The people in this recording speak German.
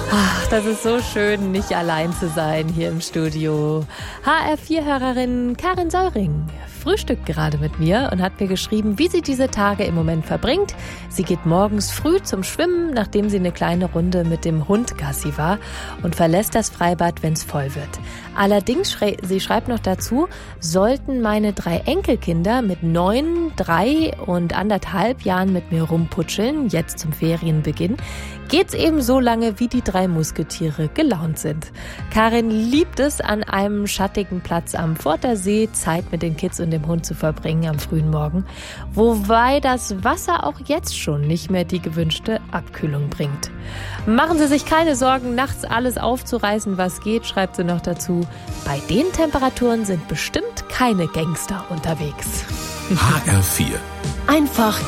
Ach, das ist so schön, nicht allein zu sein hier im Studio. HR4-Hörerin Karin Söring frühstückt gerade mit mir und hat mir geschrieben, wie sie diese Tage im Moment verbringt. Sie geht morgens früh zum Schwimmen, nachdem sie eine kleine Runde mit dem Hund Gassi war, und verlässt das Freibad, wenn es voll wird. Allerdings, sie schreibt noch dazu, sollten meine 3 Enkelkinder mit 9, 3 und 1,5 Jahren mit mir rumputscheln, jetzt zum Ferienbeginn, geht's eben so lange, wie die 3 Musketiere gelaunt sind. Karin liebt es, an einem schattigen Platz am Vortersee Zeit mit den Kids und dem Hund zu verbringen am frühen Morgen, wobei das Wasser auch jetzt schon nicht mehr die gewünschte Abkühlung bringt. Machen Sie sich keine Sorgen, nachts alles aufzureißen, was geht, schreibt sie noch dazu. Bei den Temperaturen sind bestimmt keine Gangster unterwegs. HR4. Einfach